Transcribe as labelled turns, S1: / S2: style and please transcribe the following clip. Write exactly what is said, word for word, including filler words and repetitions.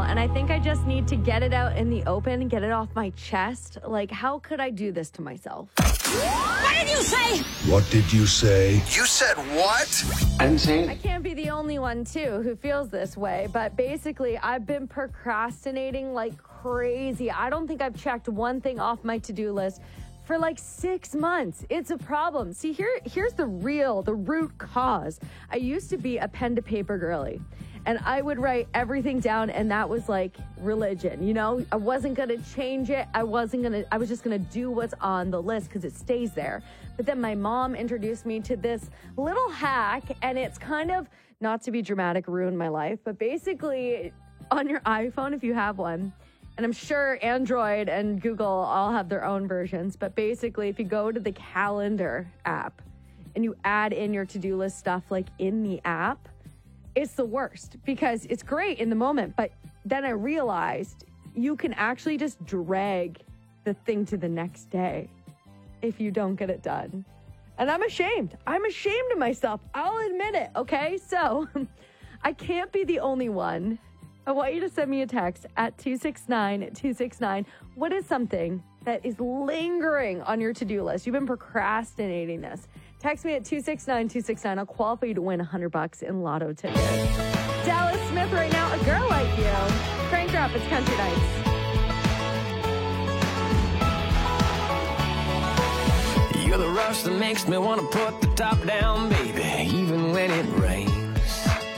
S1: and I think I just need to get it out in the open and get it off my chest. Like, how could I do this to myself?
S2: What did you say?
S3: What did you say?
S4: You said what?
S1: I can't be the only one, too, who feels this way, but basically, I've been procrastinating like crazy. I don't think I've checked one thing off my to-do list for like six months. It's a problem. See, here, here's the real, the root cause. I used to be a pen to paper girly, and I would write everything down, and that was like religion, you know? I wasn't going to change it. I wasn't going to, I was just going to do what's on the list because it stays there. But then my mom introduced me to this little hack, and it's kind of, not to be dramatic, ruin my life, but basically on your iPhone, if you have one, and I'm sure Android and Google all have their own versions, but basically if you go to the calendar app and you add in your to-do list stuff like in the app, it's the worst because it's great in the moment. But then I realized you can actually just drag the thing to the next day if you don't get it done. And I'm ashamed. I'm ashamed of myself. I'll admit it. Okay. So I can't be the only one. I want you to send me a text at two six nine two six nine. What is something that is lingering on your to-do list? You've been procrastinating this. Text me at two six nine two six nine. I'll qualify you to win one hundred bucks in lotto tickets. Dallas Smith right now, A Girl Like You. Crank her up, it's Country Nights.
S5: You're the rush that makes me want to put the top down, baby, even when it rains.